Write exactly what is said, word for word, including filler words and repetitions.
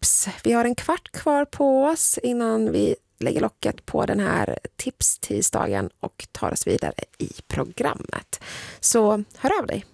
tips. Vi har en kvart kvar på oss innan vi lägger locket på den här tipstisdagen och tar oss vidare i programmet. Så hör av dig.